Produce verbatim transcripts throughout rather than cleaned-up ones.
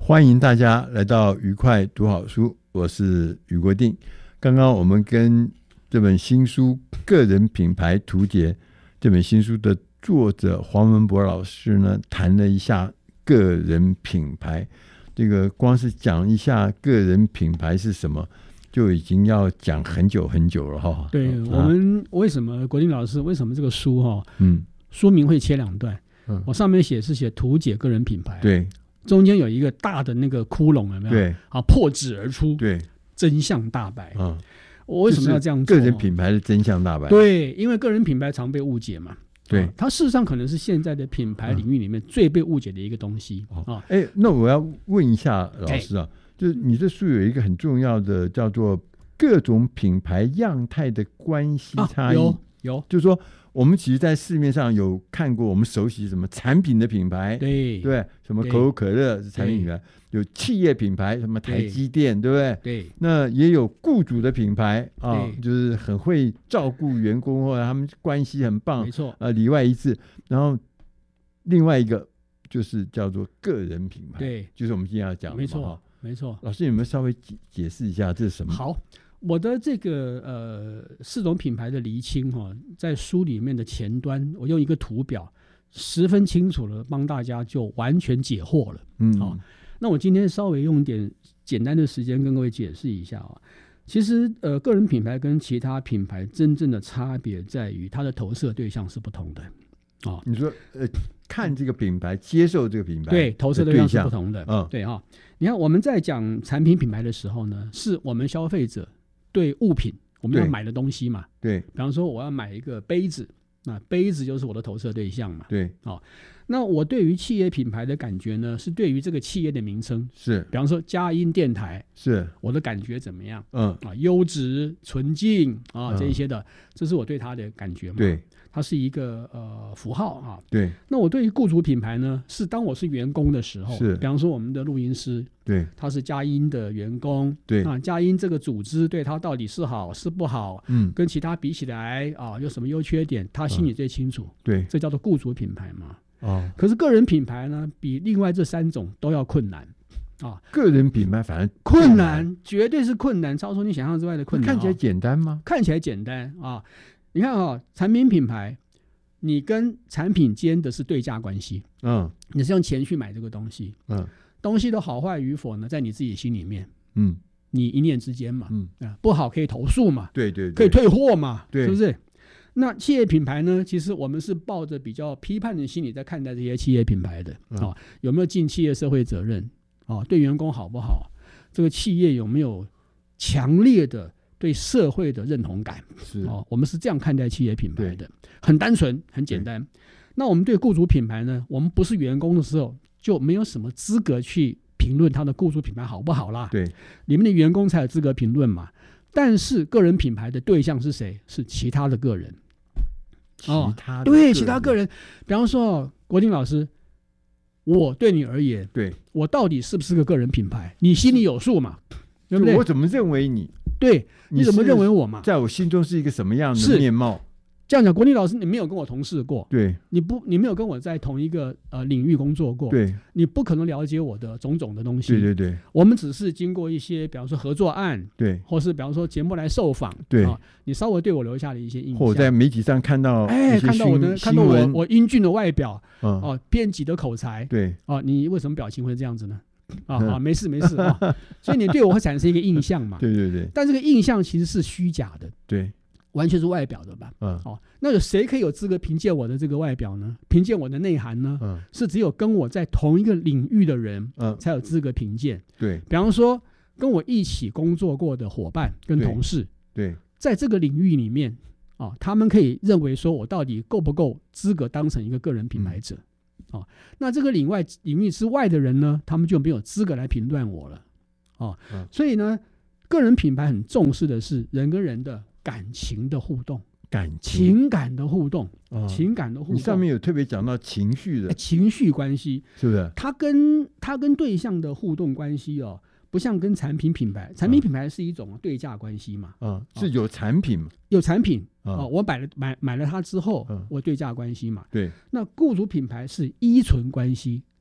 欢迎大家来到愉快读好书，我是余国定。刚刚我们跟这本新书《个人品牌图解》这本新书的作者黄文博老师呢，谈了一下个人品牌。这个光是讲一下个人品牌是什么，就已经要讲很久很久了哈。 对、啊、我们为什么国定老师为什么这个书哈，嗯，书名会切两段，嗯，我上面写是写图解个人品牌， 对。 中间有一个大的那个窟窿，有没有？对，啊，破纸而出，对，真相大白。嗯，我为什么要这样做？ 个人品牌的真相大白。 对，因为个人品牌常被误解嘛。 对， 啊、它事实上可能是现在的品牌领域里面最被误解的一个东西。 哦，哎、哦欸，那我要问一下老师啊，就是你这书有一个很重要的叫做各种品牌样态的关系差异。啊、有有，就是说。我们其实在市面上有看过，我们熟悉什么产品的品牌， 对对，什么可口可乐是产品品牌，有企业品牌，什么台积电， 对, 对不对？对，那也有雇主的品牌啊，就是很会照顾员工或者他们关系很棒， 没错， 呃，里外一致。然后另外一个就是叫做个人品牌， 对， 就是我们今天要讲的， 没错，没错。 老师有没有稍微解解释一下这是什么？ 好。我的这个呃四种品牌的厘清哈、哦，在书里面的前端，我用一个图表十分清楚了，帮大家就完全解惑了。嗯，好、哦，那我今天稍微用一点简单的时间跟各位解释一下啊、哦。其实呃，个人品牌跟其他品牌真正的差别在于它的投射对象是不同的。啊、哦， 你说呃，看这个品牌，接受这个品牌， 对，投射对象是不同的。 嗯， 对哈、哦。你看我们在讲产品品牌的时候呢，是我们消费者。对物品，我们要买的东西嘛， 对， 比方说我要买一个杯子，那杯子就是我的投射对象嘛， 对， 哦，那我对于企业品牌的感觉呢，是对于这个企业的名称， 是， 比方说佳音电台， 是我的感觉怎么样？ 嗯啊，优质、纯净啊，这一些的，这是我对它的感觉嘛， 对。 它是一个呃符号啊， 对。 那我对于雇主品牌呢，是当我是员工的时候， 是， 比方说我们的录音师， 对， 他是佳音的员工， 对， 啊，佳音这个组织对他到底是好是不好，嗯，跟其他比起来啊，有什么优缺点，他心里最清楚，嗯、 对， 这叫做雇主品牌嘛。 哦， 可是个人品牌呢，比另外这三种都要困难。啊， 个人品牌反而困难，绝对是困难，超出你想象之外的困难。 看起来简单吗？ 看起来简单啊。你看啊、哦，产品品牌，你跟产品间的是对价关系，嗯，你是用钱去买这个东西，嗯，东西的好坏与否呢，在你自己心里面，嗯，你一念之间嘛，嗯啊，不好可以投诉嘛， 对对对， 可以退货嘛， 对， 是不是？那企业品牌呢？其实我们是抱着比较批判的心理在看待这些企业品牌的，嗯、啊，有没有尽企业社会责任？啊，对员工好不好？这个企业有没有强烈的对社会的认同感？ 是哦，我们是这样看待企业品牌的，很单纯，很简单。那我们对雇主品牌呢？我们不是员工的时候，就没有什么资格去评论他的雇主品牌好不好啦。 对， 里面的员工才有资格评论嘛。但是个人品牌的对象是谁？是其他的个人。 其他的对其他个人，比方说国定老师。我对你而言， 对我到底是不是个个人品牌？你心里有数嘛？对不对？ 我怎么认为你？ 对，你怎么认为我嘛？ 在我心中是一个什么样的面貌？ 这样讲，国立老师，你没有跟我同事过， 对， 你不，你没有跟我在同一个呃领域工作过， 对， 你不可能了解我的种种的东西， 对对对， 我们只是经过一些，比方说合作案， 对， 或是比方说节目来受访， 对、 啊，你稍微对我留下了一些印象， 或者在媒体上看到， 哎，看到我的，看到我我英俊的外表，哦、嗯啊，编辑的口才， 对， 啊，你为什么表情会这样子呢？啊啊，没事没事啊，所以你对我会产生一个印象嘛？ 对对对， 但这个印象其实是虚假的， 对。 完全是外表的吧？嗯，哦，那有谁可以有资格凭借我的这个外表呢？凭借我的内涵呢？嗯，是只有跟我在同一个领域的人，嗯，才有资格评鉴。 对， 比方说跟我一起工作过的伙伴跟同事， 对，对在这个领域里面，啊、哦，他们可以认为说我到底够不够资格当成一个个人品牌者？嗯、哦，那这个领外领域之外的人呢，他们就没有资格来评断我了。哦，嗯、所以呢，个人品牌很重视的是人跟人的感情的互动， 感情情感的互动，哦、情感的互动。 你上面有特别讲到情绪的情绪关系， 是不是？ 它跟它跟对象的互动关系哦，不像跟产品品牌，产品品牌是一种对价关系嘛， 啊、嗯，是有产品嘛， 有产品啊、嗯哦，我买了买买了它之后，嗯、我对价关系嘛， 对。 那雇主品牌是依存关系，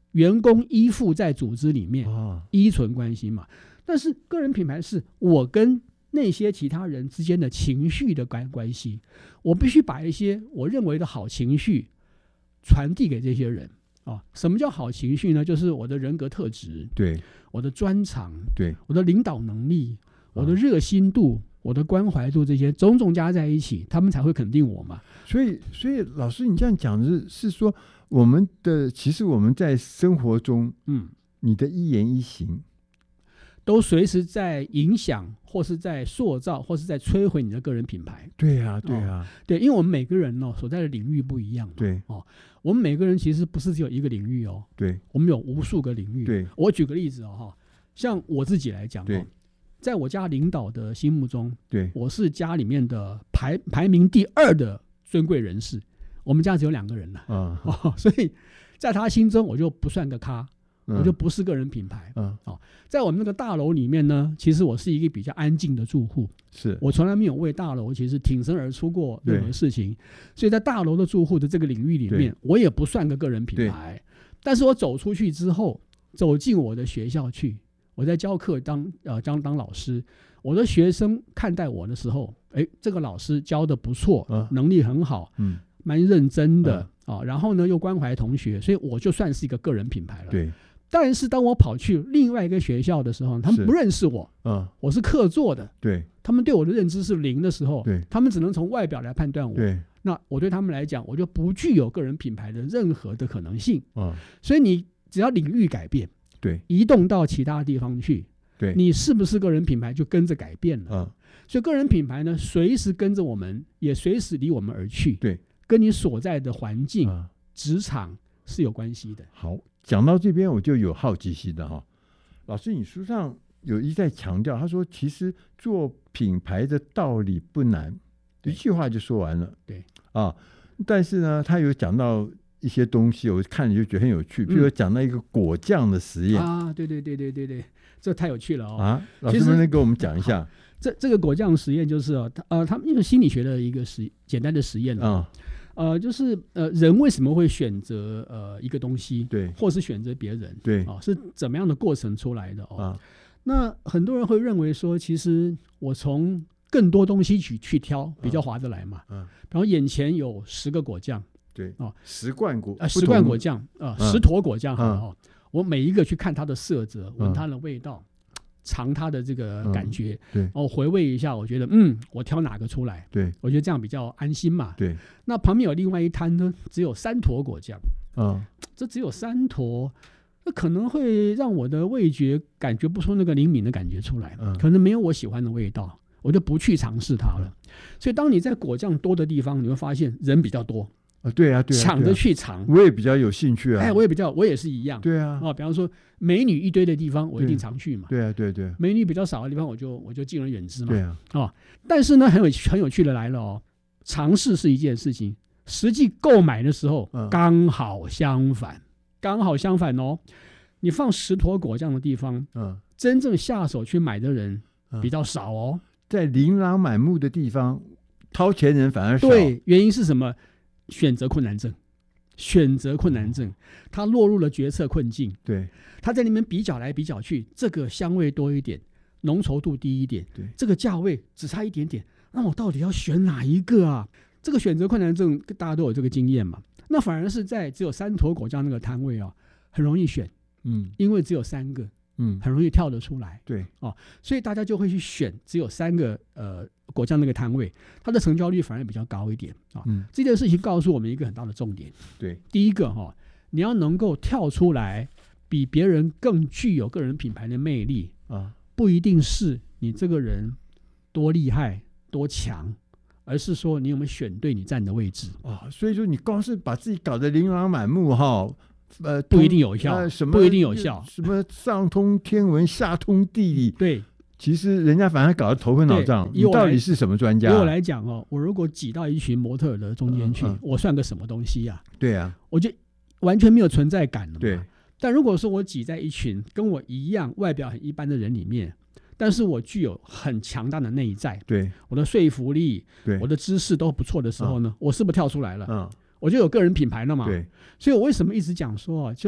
员工依附在组织里面， 哦、 依存关系嘛。但是个人品牌是我跟那些其他人之间的情绪的关关系，我必须把一些我认为的好情绪传递给这些人。哦、什么叫好情绪呢？就是我的人格特质， 对， 我的专长， 对， 我的领导能力，我的热心度、哦、我的关怀度，这些种种加在一起，他们才会肯定我嘛。 所以，所以老师，你这样讲的是是说，我们的其实我们在生活中，嗯，你的一言一行都随时在影响，或是在塑造，或是在摧毁你的个人品牌。 对啊，对啊，哦、 对，因为我们每个人哦所在的领域不一样嘛。 对哦，我们每个人其实不是只有一个领域哦。 对， 我们有无数个领域。 对， 我举个例子哦，哈，像我自己来讲哦，在我家领导的心目中， 对，我是家里面的排排名第二的尊贵人士。我们家只有两个人了，嗯、哦，所以在他心中我就不算个咖。我就不是个人品牌。嗯，哦，在我们那个大楼里面呢，其实我是一个比较安静的住户， 是我从来没有为大楼其实挺身而出过任何事情，所以在大楼的住户的这个领域里面，我也不算个个人品牌。但是我走出去之后，走进我的学校去，我在教课当呃当当老师，我的学生看待我的时候，哎，这个老师教的不错，嗯、能力很好，嗯，蛮认真的啊、嗯哦，然后呢又关怀同学，所以我就算是一个个人品牌了。 对。 但是当我跑去另外一个学校的时候，他们不认识我，嗯，我是客座的， 对， 他们对我的认知是零的时候， 对， 他们只能从外表来判断我， 对， 那我对他们来讲，我就不具有个人品牌的任何的可能性， 嗯， 所以你只要领域改变， 对， 移动到其他地方去， 对， 你是不是个人品牌就跟着改变了， 嗯， 所以个人品牌呢，随时跟着我们，也随时离我们而去， 对， 跟你所在的环境、 嗯、 职场是有关系的。 好。讲到这边我就有好奇心的哈，老师，你书上有一再强调，他说其实做品牌的道理不难，一句话就说完了。 对啊，但是呢，他有讲到一些东西，我看了就觉得很有趣，比如讲到一个果酱的实验、 嗯、啊，对对对对对对，这太有趣了哦。 啊，老师能不能给我们讲一下？ 这这个果酱实验就是哦，呃，他们因为心理学的一个实简单的实验啊。嗯呃，就是呃，人为什么会选择呃一个东西， 对， 或是选择别人， 对， 啊、哦，是怎么样的过程出来的哦？ 啊， 那很多人会认为说，其实我从更多东西去去挑，比较划得来嘛。嗯，然后眼前有十个果酱， 对，哦，十罐果， 啊、呃，十罐果酱啊、呃，十坨果酱，好了哦，我每一个去看它的色泽，闻它的味道。尝它的这个感觉， 嗯、对， 哦，回味一下，我觉得，嗯，我挑哪个出来？ 对， 我觉得这样比较安心嘛。 对， 那旁边有另外一摊呢，只有三坨果酱， 嗯， 这只有三坨，那可能会让我的味觉感觉不出那个灵敏的感觉出来，嗯，可能没有我喜欢的味道，我就不去尝试它了。嗯、所以，当你在果酱多的地方，你会发现人比较多。 啊，对啊，对啊， 抢着去尝， 我也比较有兴趣啊。 哎，我也比较，我也是一样。 对啊， 哦，比方说美女一堆的地方，我一定常去嘛。 对啊，对对。 美女比较少的地方，我就我就敬而远之嘛。 对啊。 哦，但是呢，很有很有趣的来了哦，尝试是一件事情，实际购买的时候刚、嗯、好相反，刚好相反哦。你放十坨果酱的地方，嗯，真正下手去买的人比较少哦。嗯、 在琳琅满目的地方，掏钱人反而少。 对，原因是什么？选择困难症，选择困难症，他落入了决策困境。 对， 他在那边比较来比较去，这个香味多一点，浓稠度低一点， 对， 这个价位只差一点点，那我到底要选哪一个啊？这个选择困难症大家都有这个经验嘛。那反而是在只有三坨果酱那个摊位啊，很容易选，嗯，因为只有三个，嗯，很容易跳得出来。 对， 哦，所以大家就会去选只有三个呃。果酱那个摊位，它的成交率反而比较高一点啊、嗯。这件事情告诉我们一个很大的重点。 对， 第一个哈、哦，你要能够跳出来，比别人更具有个人品牌的魅力啊，不一定是你这个人多厉害多强，而是说你有没有选对你站的位置啊。所以说，你光是把自己搞得琳琅满目哈。 呃，不一定有效，呃、 什么不一定有效， 什么上通天文下通地理， 对。 其实人家反而搞得头昏脑胀，你到底是什么专家？ 以我来讲哦，我如果挤到一群模特的中间去、嗯嗯，我算个什么东西呀、 啊？对啊， 我就完全没有存在感了嘛。 对。 但如果说我挤在一群跟我一样外表很一般的人里面，但是我具有很强大的内在， 对， 我的说服力， 对， 我的知识都不错的时候呢，嗯、我是不是跳出来了？ 嗯， 我就有个人品牌了嘛。 对。 所以我为什么一直讲说啊，就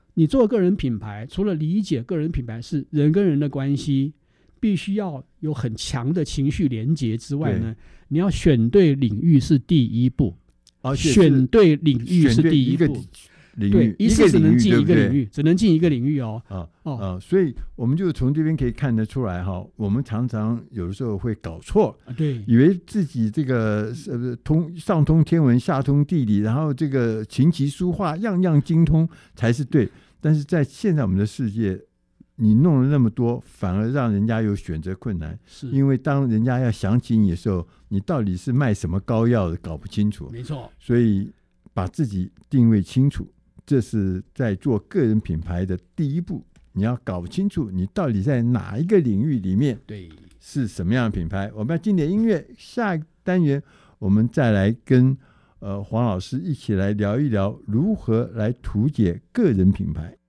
你做个人品牌，除了理解个人品牌是人跟人的关系，必须要有很强的情绪连结之外呢，你要选对领域是第一步。选对领域是第一步。对，一次只能进一个领域，只能进一个领域哦。 啊哦、啊，所以我们就从这边可以看得出来哈，我们常常有的时候会搞错， 对， 以为自己这个呃通上通天文下通地理，然后这个琴棋书画样样精通才是对。但是在现在我们的世界，你弄了那么多，反而让人家有选择困难。 是因为当人家要想起你的时候，你到底是卖什么膏药的，搞不清楚。 没错， 所以把自己定位清楚。这是在做个人品牌的第一步，你要搞清楚你到底在哪一个领域里面， 对， 是什么样的品牌。我们要经典音乐，下一个单元我们再来跟呃黄老师一起来聊一聊如何来图解个人品牌。